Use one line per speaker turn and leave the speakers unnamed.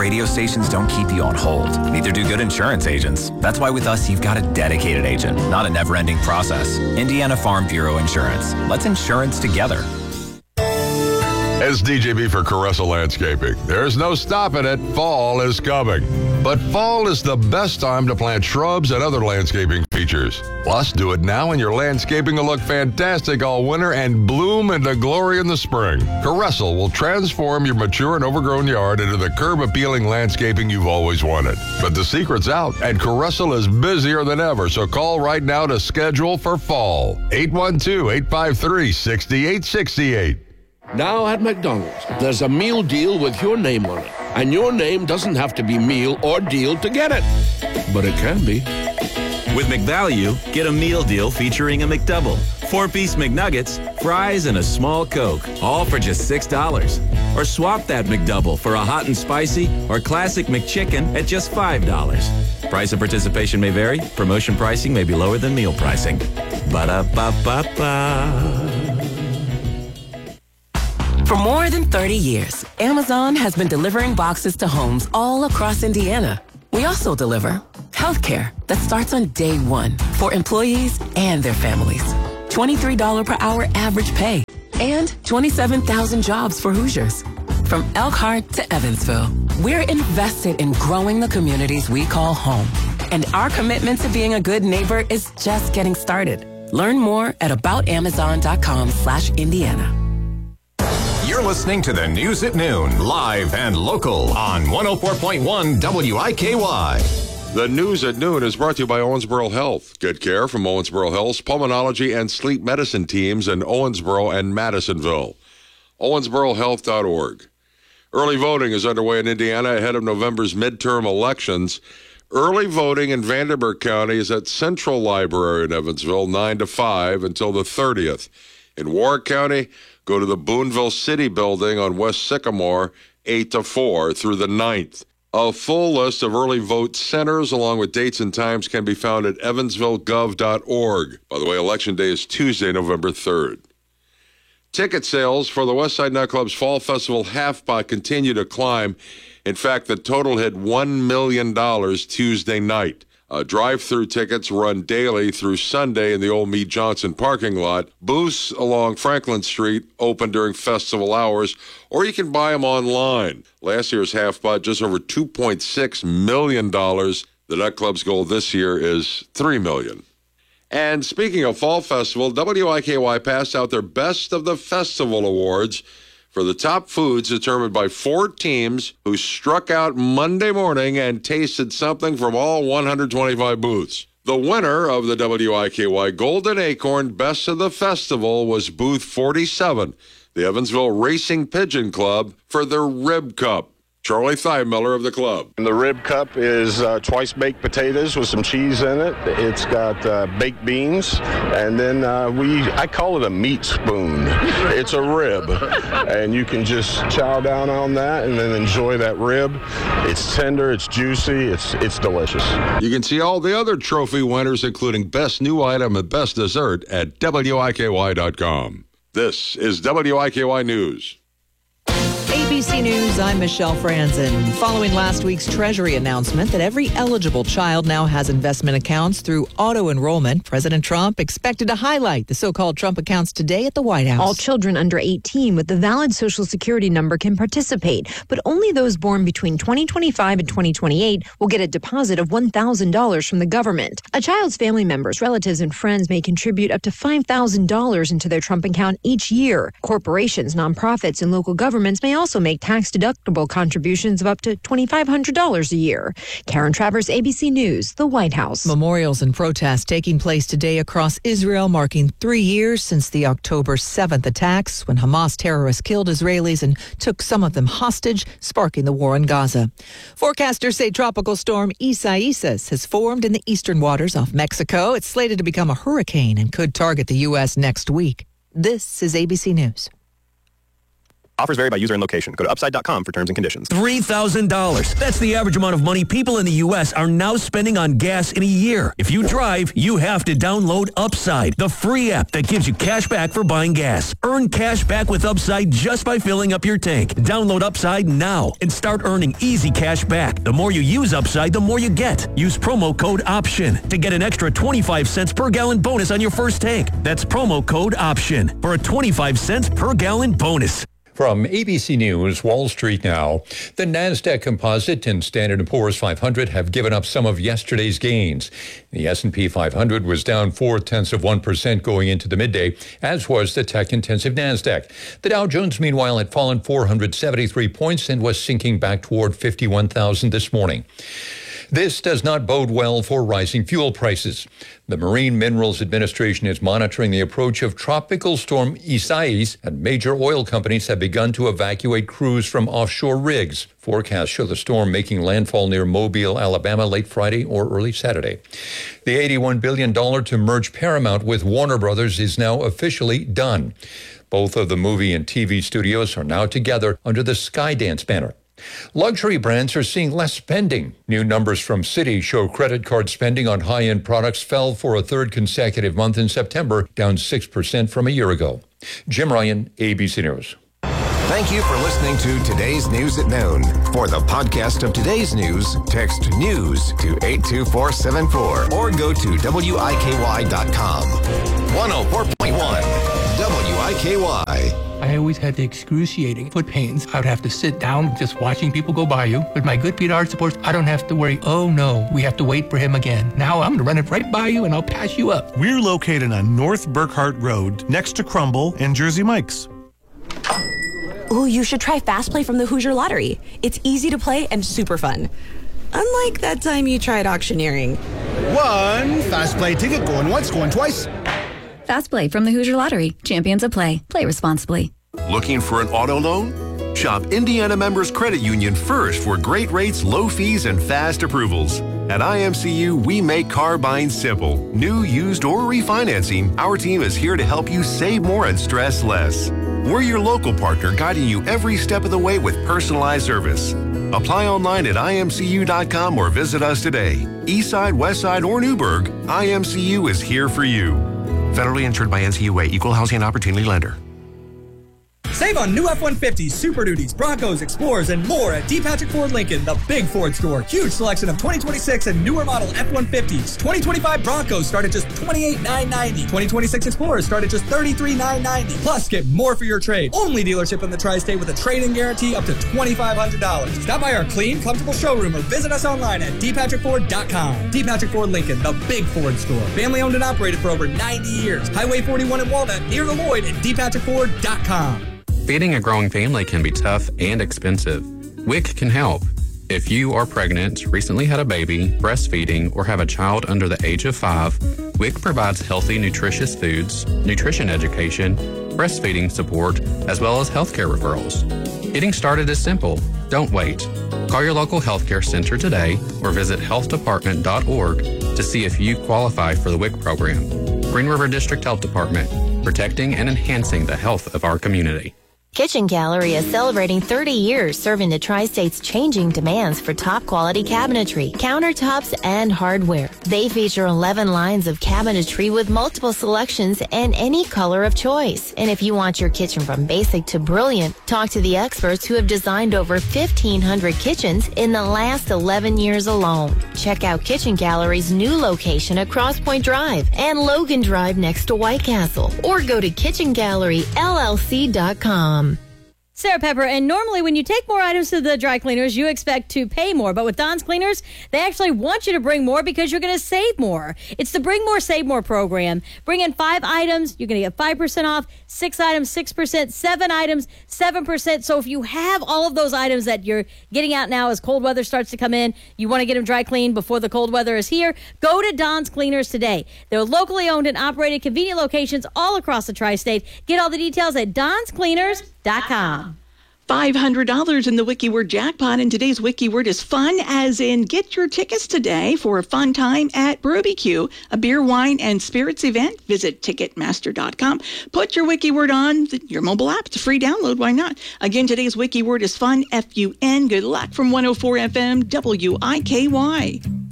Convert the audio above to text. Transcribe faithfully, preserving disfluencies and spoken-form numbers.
radio stations don't keep you on hold. Neither do good insurance agents. That's why with us, you've got a dedicated agent, not a never-ending process. Indiana Farm Bureau Insurance. Let's insurance together.
It's D J B for Caressa Landscaping. There's no stopping it. Fall is coming. But fall is the best time to plant shrubs and other landscaping features. Plus, do it now and your landscaping will look fantastic all winter and bloom into glory in the spring. Caressa will transform your mature and overgrown yard into the curb-appealing landscaping you've always wanted. But the secret's out, and Caressa is busier than ever, so call right now to schedule for fall. eight one two, eight five three, six eight six eight.
Now at McDonald's, there's a meal deal with your name on it. And your name doesn't have to be meal or deal to get it. But it can be.
With McValue, get a meal deal featuring a McDouble, four-piece McNuggets, fries, and a small Coke, all for just six dollars. Or swap that McDouble for a hot and spicy or classic McChicken at just five dollars. Price of participation may vary. Promotion pricing may be lower than meal pricing. Ba-da-ba-ba-ba.
For more than thirty years, Amazon has been delivering boxes to homes all across Indiana. We also deliver healthcare that starts on day one for employees and their families. twenty-three dollars per hour average pay and twenty-seven thousand jobs for Hoosiers. From Elkhart to Evansville, we're invested in growing the communities we call home. And our commitment to being a good neighbor is just getting started. Learn more at aboutamazon.com slash Indiana.
You're listening to the News at Noon, live and local on one oh four point one W I K Y.
The News at Noon is brought to you by Owensboro Health. Good care from Owensboro Health's pulmonology and sleep medicine teams in Owensboro and Madisonville. owensboro health dot org. Early voting is underway in Indiana ahead of November's midterm elections. Early voting in Vanderburgh County is at Central Library in Evansville, nine to five until the thirtieth. In Warwick County, go to the Boonville City Building on West Sycamore, eight to four through the ninth. A full list of early vote centers along with dates and times can be found at evansville gov dot org. By the way, Election Day is Tuesday, November third. Ticket sales for the Westside Nightclub's Fall Festival Half-Pot continue to climb. In fact, the total hit one million dollars Tuesday night. Uh, drive-through tickets run daily through Sunday in the old Meade Johnson parking lot. Booths along Franklin Street open during festival hours, or you can buy them online. Last year's half-pot, just over two point six million dollars. The nightclub's goal this year is three million dollars. And speaking of Fall Festival, W I K Y passed out their Best of the Festival Awards for the top foods determined by four teams who struck out Monday morning and tasted something from all one hundred twenty-five booths. The winner of the W I K Y Golden Acorn Best of the Festival was Booth forty-seven, the Evansville Racing Pigeon Club, for their Rib Cup. Charlie Thiemiller of the club.
And the Rib Cup is uh, twice-baked potatoes with some cheese in it. It's got uh, baked beans, and then uh, we, I call it a meat spoon. It's a rib, and you can just chow down on that and then enjoy that rib. It's tender, it's juicy, it's it's delicious.
You can see all the other trophy winners, including Best New Item and Best Dessert, at W I K Y dot com. This is W I K Y News.
A B C News, I'm Michelle Franzen. Following last week's Treasury announcement that every eligible child now has investment accounts through auto-enrollment, President Trump expected to highlight the so-called Trump accounts today at the White House.
All children under eighteen with a valid Social Security number can participate, but only those born between twenty twenty-five and twenty twenty-eight will get a deposit of one thousand dollars from the government. A child's family members, relatives, and friends may contribute up to five thousand dollars into their Trump account each year. Corporations, nonprofits, and local governments may also make tax-deductible contributions of up to two thousand five hundred dollars a year. Karen Travers, A B C News, the White House.
Memorials and protests taking place today across Israel, marking three years since the October seventh attacks when Hamas terrorists killed Israelis and took some of them hostage, sparking the war in Gaza. Forecasters say tropical storm Isaias has formed in the eastern waters off Mexico. It's slated to become a hurricane and could target the U S next week. This is A B C News.
Offers vary by user and location. Go to upside dot com for terms and conditions.
three thousand dollars. That's the average amount of money people in the U S are now spending on gas in a year. If you drive, you have to download Upside, the free app that gives you cash back for buying gas. Earn cash back with Upside just by filling up your tank. Download Upside now and start earning easy cash back. The more you use Upside, the more you get. Use promo code OPTION to get an extra twenty-five cents per gallon bonus on your first tank. That's promo code OPTION for a twenty-five cents per gallon bonus.
From A B C News, Wall Street now. The NASDAQ Composite and Standard and Poor's five hundred have given up some of yesterday's gains. The S and P five hundred was down four-tenths of one percent going into the midday, as was the tech-intensive NASDAQ. The Dow Jones, meanwhile, had fallen four hundred seventy-three points and was sinking back toward fifty-one thousand this morning. This does not bode well for rising fuel prices. The Marine Minerals Administration is monitoring the approach of Tropical Storm Isaias, and major oil companies have begun to evacuate crews from offshore rigs. Forecasts show the storm making landfall near Mobile, Alabama, late Friday or early Saturday. The eighty-one billion dollars to merge Paramount with Warner Brothers is now officially done. Both of the movie and T V studios are now together under the Skydance banner. Luxury brands are seeing less spending. New numbers from Citi show credit card spending on high-end products fell for a third consecutive month in September, down six percent from a year ago. Jim Ryan, A B C News.
Thank you for listening to Today's News at Noon. For the podcast of today's news, text NEWS to eight two four seven four or go to W I K Y dot com. one oh four point one W I K Y.
I always had the excruciating foot pains. I would have to sit down just watching people go by you. With my good Pete Art supports, I don't have to worry, oh no, we have to wait for him again. Now I'm going to run it right by you and I'll pass you up.
We're located on North Burkhart Road, next to Crumble and Jersey Mike's.
Ooh, you should try Fast Play from the Hoosier Lottery. It's easy to play and super fun. Unlike that time you tried auctioneering.
One Fast Play ticket going once, going twice.
Fast Play from the Hoosier Lottery. Champions of play. Play responsibly.
Looking for an auto loan? Shop Indiana Members Credit Union first for great rates, low fees, and fast approvals. At I M C U, we make car buying simple. New, used, or refinancing, our team is here to help you save more and stress less. We're your local partner, guiding you every step of the way with personalized service. Apply online at I M C U dot com or visit us today. Eastside, Westside, or Newburgh, I M C U is here for you. Federally insured by N C U A, Equal Housing and Opportunity Lender.
Save on new F one fifties, Super Duties, Broncos, Explorers, and more at D. Patrick Ford Lincoln, the big Ford store. Huge selection of twenty twenty-six and newer model F one fifties. twenty twenty-five Broncos start at just twenty-eight thousand nine hundred ninety dollars. twenty twenty-six Explorers start at just thirty-three thousand nine hundred ninety dollars. Plus, get more for your trade. Only dealership in the Tri-State with a trade-in guarantee up to twenty-five hundred dollars. Stop by our clean, comfortable showroom or visit us online at D Patrick Ford dot com. D. Patrick Ford Lincoln, the big Ford store. Family owned and operated for over ninety years. Highway forty-one in Walnut, near the Lloyd at D Patrick Ford dot com.
Feeding a growing family can be tough and expensive. W I C can help. If you are pregnant, recently had a baby, breastfeeding, or have a child under the age of five, W I C provides healthy, nutritious foods, nutrition education, breastfeeding support, as well as healthcare referrals. Getting started is simple. Don't wait. Call your local healthcare center today or visit health department dot org to see if you qualify for the W I C program. Green River District Health Department, protecting and enhancing the health of our community.
Kitchen Gallery is celebrating thirty years serving the Tri-State's changing demands for top-quality cabinetry, countertops, and hardware. They feature eleven lines of cabinetry with multiple selections and any color of choice. And if you want your kitchen from basic to brilliant, talk to the experts who have designed over fifteen hundred kitchens in the last eleven years alone. Check out Kitchen Gallery's new location at Cross Point Drive and Logan Drive next to White Castle. Or go to kitchen gallery L L C dot com.
Sarah Pepper, and normally when you take more items to the dry cleaners, you expect to pay more. But with Don's Cleaners, they actually want you to bring more because you're going to save more. It's the Bring More, Save More program. Bring in five items, you're going to get five percent off, six items, six percent, seven items, seven percent. So if you have all of those items that you're getting out now as cold weather starts to come in, you want to get them dry cleaned before the cold weather is here, go to Don's Cleaners today. They're locally owned and operated, convenient locations all across the Tri-State. Get all the details at dons cleaners dot com.
five hundred dollars in the WikiWord jackpot, and today's WikiWord is fun, as in get your tickets today for a fun time at Brewbecue, a beer, wine, and spirits event. Visit Ticketmaster dot com. Put your WikiWord on the, your mobile app. It's a free download. Why not? Again, today's WikiWord is fun, F U N. Good luck from one oh four F M W I K Y.